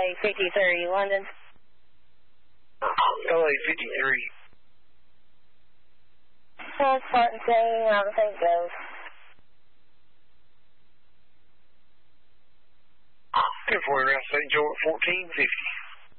LA 53, London. LA 53. Spartan saying around St. Joe's. 10-4 around St. Joe at 1450.